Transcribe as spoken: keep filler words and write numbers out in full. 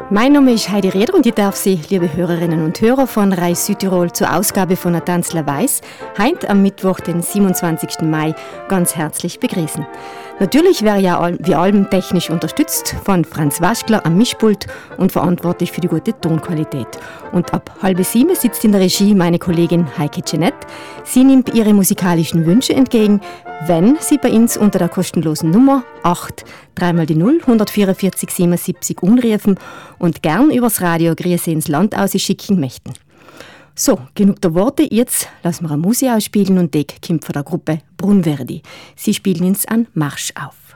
Mein Name ist Heidi Rieder und ich darf Sie, liebe Hörerinnen und Hörer von Reis Südtirol, zur Ausgabe von A Tanzler Weiss, heute am Mittwoch, den siebenundzwanzigsten Mai, ganz herzlich begrüßen. Natürlich wäre ja wie allem technisch unterstützt von Franz Waschkler am Mischpult und verantwortlich für die gute Tonqualität. Und ab halb sieben sitzt in der Regie meine Kollegin Heike Jeanette. Sie nimmt ihre musikalischen Wünsche entgegen, wenn Sie bei uns unter der kostenlosen Nummer acht dreimal die null hundertvierundvierzig siebenundsiebzig anrufen und gern übers Radio Grüße ins Land ausschicken möchten. So, genug der Worte, jetzt lassen wir eine Musik ausspielen und die kommt von der Gruppe Brunverdi. Sie spielen uns einen Marsch auf.